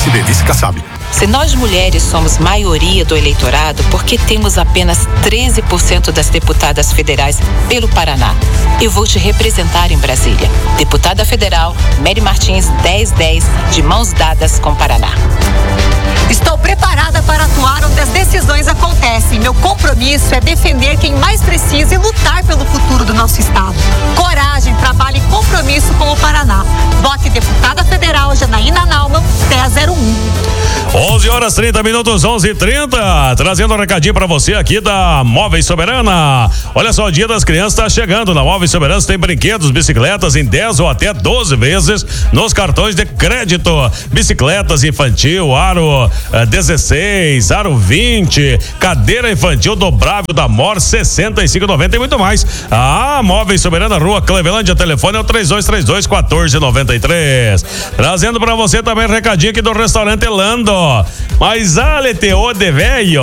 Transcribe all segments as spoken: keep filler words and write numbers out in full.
S D Vice Kassab. Se nós mulheres somos maioria do eleitorado, por que temos apenas treze por cento das deputadas federais pelo Paraná? Eu vou te representar em Brasília. Deputada Federal, Mary Martins dez dez, de mãos dadas com Paraná. Estou preparada para atuar onde as decisões acontecem. Meu compromisso é defender quem mais precisa e lutar pelo futuro do nosso estado. Coragem, trabalho e compromisso com o Paraná. Vote deputada federal Janaína Naumann, dez zero um. onze horas trinta minutos, onze e trinta, trazendo um recadinho pra você aqui da Móveis Soberana. Olha só, o Dia das Crianças tá chegando. Na Móveis Soberana tem brinquedos, bicicletas em dez ou até doze vezes nos cartões de crédito. Bicicletas infantil, aro eh, dezesseis, aro vinte, cadeira infantil dobrável da Mor sessenta e cinco e noventa e muito mais. Ah, Móveis Soberana, Rua Clevelândia, telefone é o três dois três dois, quatorze noventa e três. Trazendo pra você também recadinho aqui do restaurante Lando. Mas aleteô de velho.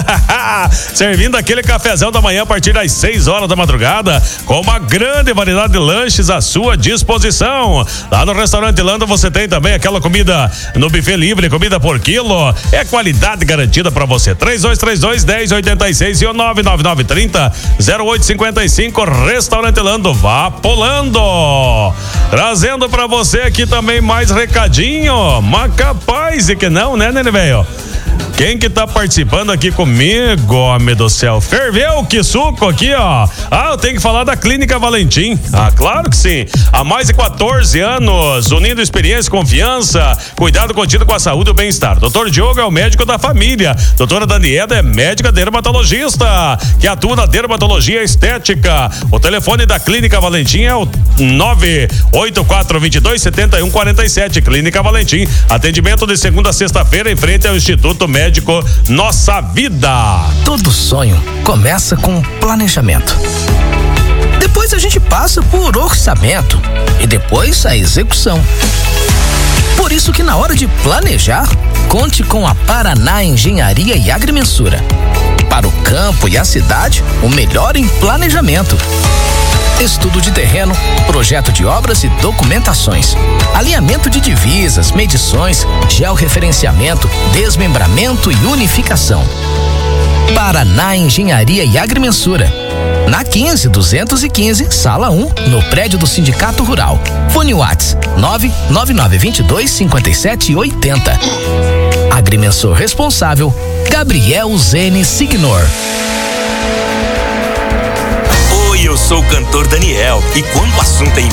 Servindo aquele cafezão da manhã a partir das seis horas da madrugada, com uma grande variedade de lanches à sua disposição. Lá no restaurante Lando você tem também aquela comida no buffet livre, comida por quilo. É qualidade garantida pra você. três dois três dois, dez oitenta e seis e o nove nove nove trinta, zero oito cinquenta e cinco. Restaurante Lando, vá pulando. Trazendo pra você aqui também mais recadinho. Mas capaz e que não, né, Nene Velho? Quem que tá participando aqui comigo, homem do céu? Ferveu, que suco aqui, ó. Ah, eu tenho que falar da Clínica Valentim. Ah, claro que sim. Há mais de quatorze anos, unindo experiência e confiança, cuidado contínuo com a saúde e o bem-estar. Doutor Diogo é o médico da família. Doutora Daniela é médica dermatologista, que atua na dermatologia estética. O telefone da Clínica Valentim é o nove oito quatro dois dois, sete um quatro sete. Clínica Valentim. Atendimento de segunda a sexta-feira em frente ao Instituto Médico Nossa Vida. Todo sonho começa com planejamento. Depois a gente passa por orçamento e depois a execução. Por isso que na hora de planejar, conte com a Paraná Engenharia e Agrimensura. Para o campo e a cidade, o melhor em planejamento. Estudo de terreno, projeto de obras e documentações, alinhamento de divisas, medições, georreferenciamento, desmembramento e unificação. Paraná Engenharia e Agrimensura. Na quinze, duzentos e quinze, sala um, no prédio do Sindicato Rural. Fone WhatsApp nove nove nove dois dois, cinco sete oito zero. Agrimensor responsável, Gabriel Zene Signor. Eu sou o cantor Daniel e quando o assunto é